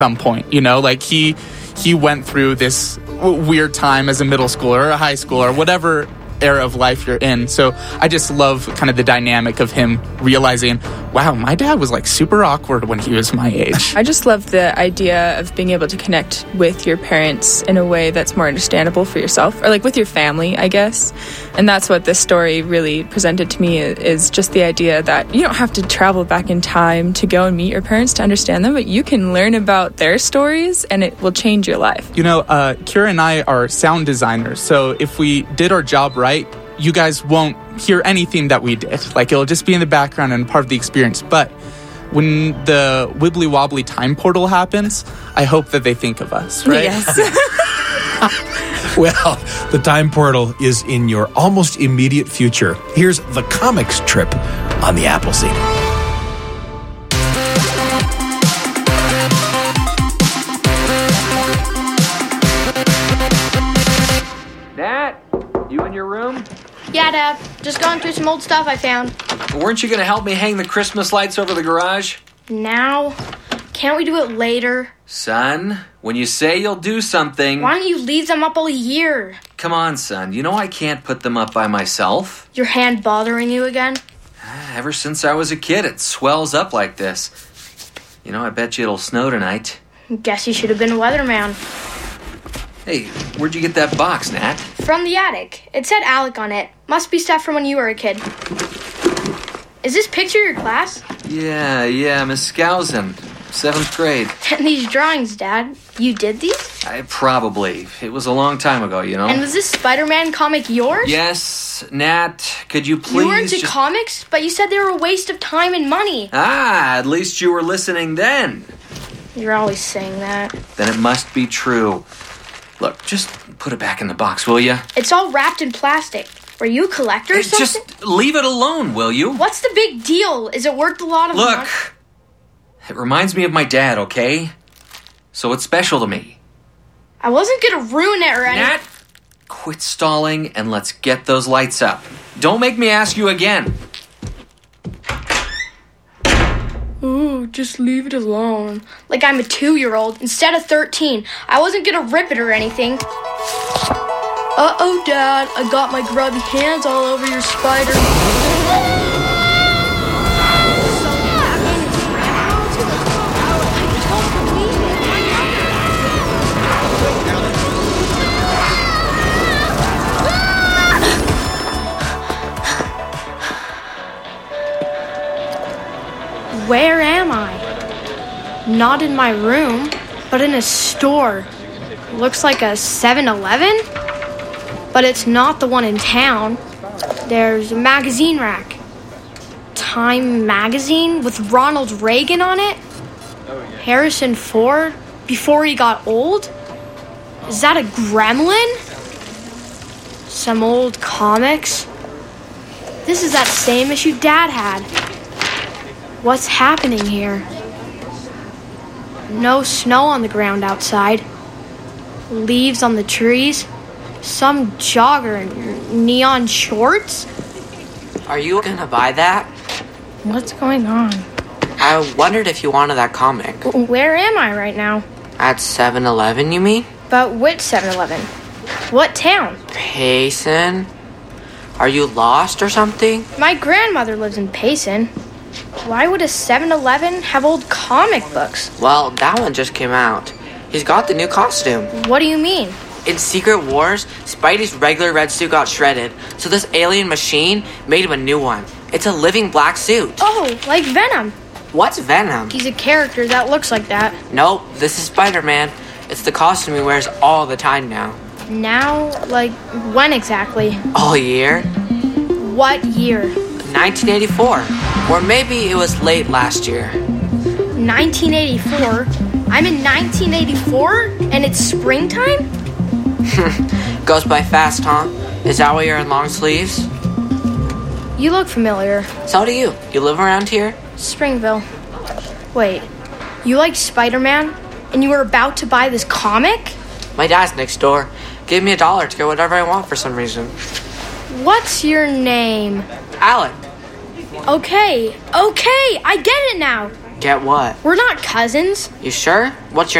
some point, like he went through this weird time as a middle schooler or a high schooler or whatever era of life you're in. So I just love kind of the dynamic of him realizing, wow, my dad was like super awkward when he was my age. I just love the idea of being able to connect with your parents in a way that's more understandable for yourself, or like with your family, I guess. And that's what this story really presented to me, is just the idea that you don't have to travel back in time to go and meet your parents to understand them, but you can learn about their stories and it will change your life. Kira and I are sound designers, so if we did our job right, you guys won't hear anything that we did. Like, it'll just be in the background and part of the experience. But when the wibbly wobbly time portal happens, I hope that they think of us, right? Yes. Well, the time portal is in your almost immediate future. Here's the comics trip on the Appleseed. Nat, you in your room? Yeah, Dad. Just going through some old stuff I found. Weren't you going to help me hang the Christmas lights over the garage? Now? Can't we do it later? Son, when you say you'll do something... Why don't you leave them up all year? Come on, son. You know I can't put them up by myself. Your hand bothering you again? Ever since I was a kid, it swells up like this. I bet you it'll snow tonight. Guess you should have been a weatherman. Hey, where'd you get that box, Nat? From the attic. It said Alec on it. Must be stuff from when you were a kid. Is this picture your class? Yeah, Miss Skousen. 7th grade. And these drawings, Dad. You did these? Probably. It was a long time ago, And was this Spider-Man comic yours? Yes, Nat, could you please... You were into comics, but you said they were a waste of time and money. At least you were listening then. You're always saying that. Then it must be true. Look, just put it back in the box, will you? It's all wrapped in plastic. Were you a collector or something? Just leave it alone, will you? What's the big deal? Is it worth a lot of money? Look, it reminds me of my dad, okay? So it's special to me. I wasn't gonna ruin it or anything. Nat, quit stalling and let's get those lights up. Don't make me ask you again. Ooh, just leave it alone. Like I'm a 2-year-old instead of 13. I wasn't gonna rip it or anything. Uh-oh, Dad. I got my grubby hands all over your spider. Where am I? Not in my room, but in a store. Looks like a 7-Eleven, but it's not the one in town. There's a magazine rack. Time magazine with Ronald Reagan on it? Harrison Ford before he got old? Is that a gremlin? Some old comics? This is that same issue Dad had. What's happening here? No snow on the ground outside. Leaves on the trees. Some jogger in neon shorts. Are you gonna buy that? What's going on? I wondered if you wanted that comic. Where am I right now? At 7-Eleven, you mean? But which 7-Eleven? What town? Payson? Are you lost or something? My grandmother lives in Payson. Why would a 7-Eleven have old comic books? Well, that one just came out. He's got the new costume. What do you mean? In Secret Wars, Spidey's regular red suit got shredded, so this alien machine made him a new one. It's a living black suit. Oh, like Venom. What's Venom? He's a character that looks like that. Nope, this is Spider-Man. It's the costume he wears all the time now. Now? Like, when exactly? All year? What year? 1984. Or maybe it was late last year. 1984? I'm in 1984? And it's springtime? Goes by fast, huh? Is that why you're in long sleeves? You look familiar. So do you. You live around here? Springville. Wait, you like Spider-Man? And you were about to buy this comic? My dad's next door. Gave me $1 to get whatever I want for some reason. What's your name? Alan. Okay, I get it now. Get what? We're not cousins. You sure? What's your